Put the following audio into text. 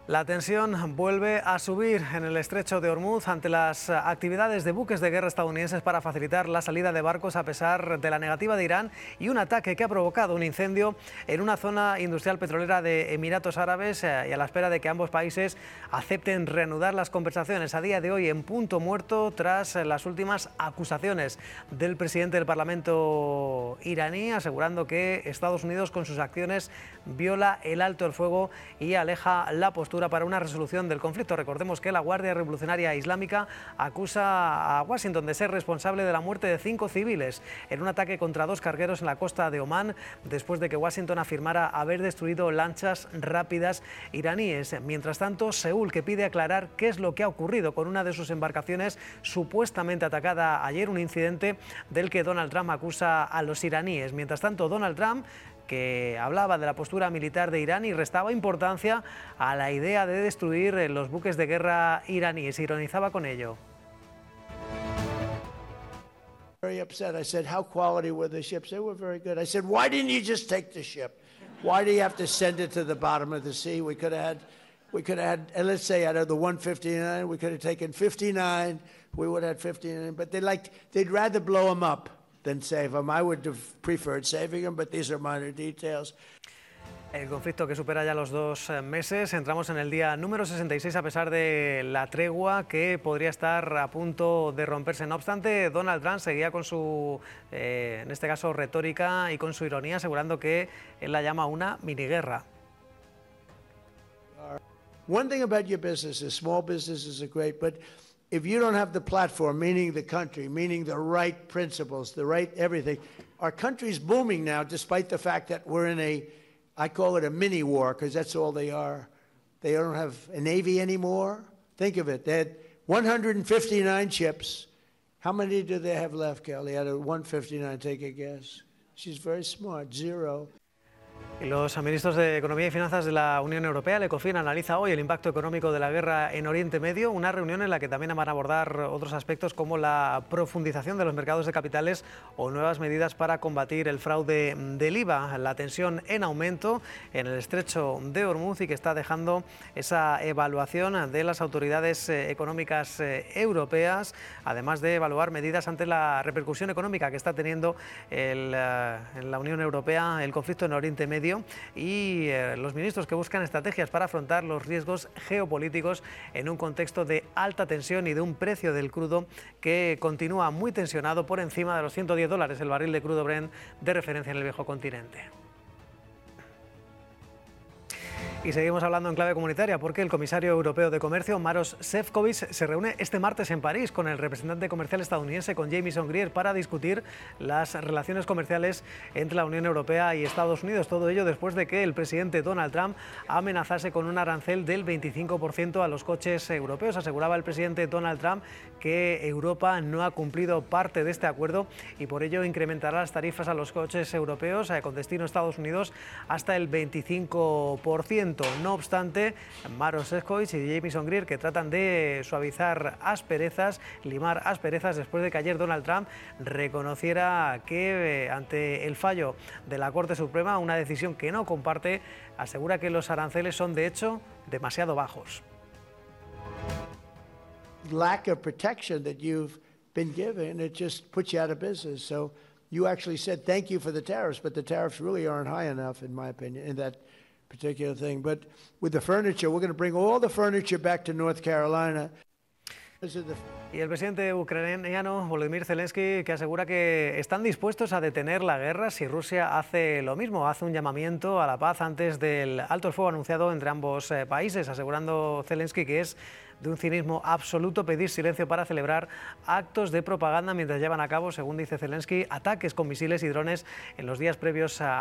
La tensión vuelve a subir en el estrecho de Ormuz ante las actividades de buques de guerra estadounidenses para facilitar la salida de barcos a pesar de la negativa de Irán y un ataque que ha provocado un incendio en una zona industrial petrolera de Emiratos Árabes y a la espera de que ambos países acepten reanudar las conversaciones. A día de hoy en punto muerto tras las últimas acusaciones del presidente del Parlamento iraní, asegurando que Estados Unidos con sus acciones viola el alto el fuego y aleja la postura para una resolución del conflicto. Recordemos que la Guardia Revolucionaria Islámica acusa a Washington de ser responsable de la muerte de 5 civiles en un ataque contra 2 cargueros en la costa de Omán, después de que Washington afirmara haber destruido lanchas rápidas iraníes. Mientras tanto, Seúl, que pide aclarar qué es lo que ha ocurrido con una de sus embarcaciones supuestamente atacada ayer, un incidente del que Donald Trump acusa a los iraníes. Mientras tanto, Donald Trump, que hablaba de la postura militar de Irán y restaba importancia a la idea de destruir los buques de guerra iraníes. Ironizaba con ello. Very upset. I said, how quality were the ships? They were very good. I said, why didn't you just take the ship? Why do you have to send it to the bottom of the sea? We could have had, and let's say out of the 159, we could have taken 59. We would have had 59, but they'd rather blow them up than save them. I would have preferred saving them, but these are minor details. El conflicto que supera ya los 2 meses. Entramos en el día número 66 a pesar de la tregua que podría estar a punto de romperse. No obstante, Donald Trump seguía con su, en este caso, retórica y con su ironía, asegurando que él la llama una miniguerra. One thing about your business is small businesses are great, but if you don't have the platform, meaning the country, meaning the right principles, the right everything, our country's booming now, despite the fact that we're in a, I call it a mini war, because that's all they are. They don't have a Navy anymore. Think of it. They had 159 ships. How many do they have left, Kelly, out of 159? Take a guess. She's very smart. 0. Los ministros de Economía y Finanzas de la Unión Europea, el ECOFIN, analiza hoy el impacto económico de la guerra en Oriente Medio, una reunión en la que también van a abordar otros aspectos como la profundización de los mercados de capitales o nuevas medidas para combatir el fraude del IVA. La tensión en aumento en el estrecho de Ormuz y que está dejando esa evaluación de las autoridades económicas europeas, además de evaluar medidas ante la repercusión económica que está teniendo en la Unión Europea el conflicto en Oriente Medio y los ministros que buscan estrategias para afrontar los riesgos geopolíticos en un contexto de alta tensión y de un precio del crudo que continúa muy tensionado por encima de los $110 el barril de crudo Brent de referencia en el viejo continente. Y seguimos hablando en clave comunitaria porque el comisario europeo de comercio, Maroš Šefčovič, se reúne este martes en París con el representante comercial estadounidense, con Jamieson Greer, para discutir las relaciones comerciales entre la Unión Europea y Estados Unidos. Todo ello después de que el presidente Donald Trump amenazase con un arancel del 25% a los coches europeos. Aseguraba el presidente Donald Trump que Europa no ha cumplido parte de este acuerdo y por ello incrementará las tarifas a los coches europeos con destino a Estados Unidos hasta el 25%. No obstante, Maroš Šefčovič y Jamieson Greer, que tratan de suavizar asperezas, limar asperezas, después de que ayer Donald Trump reconociera que ante el fallo de la Corte Suprema, una decisión que no comparte, asegura que los aranceles son de hecho demasiado bajos. Lack of protection that you've been given, it just puts you out of business. So you actually said thank you for the tariffs, but the tariffs really aren't high enough, in my opinion, in that particular thing. But with the furniture, we're going to bring all the furniture back to North Carolina. Y el presidente ucraniano Volodymyr Zelensky, que asegura que están dispuestos a detener la guerra si Rusia hace lo mismo, hace un llamamiento a la paz antes del alto el fuego anunciado entre ambos países, asegurando Zelensky que es de un cinismo absoluto pedir silencio para celebrar actos de propaganda mientras llevan a cabo, según dice Zelensky, ataques con misiles y drones en los días previos a